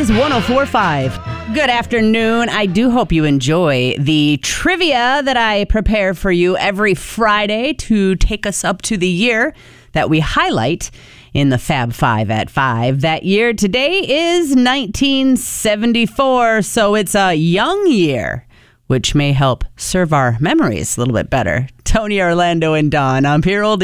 is 104.5. Good afternoon. I do hope you enjoy the trivia that I prepare for you every Friday to take us up to the year that we highlight in the Fab Five at 5. That year today is 1974, so it's a young year, which may help serve our memories a little bit better. Tony, Orlando, and Dawn. I'm Pierre Oldie.